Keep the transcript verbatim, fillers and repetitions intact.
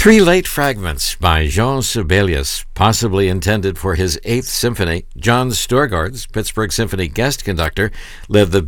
Three late fragments by Jean Sibelius, possibly intended for his Eighth Symphony. John Storgårds, Pittsburgh Symphony guest conductor, led the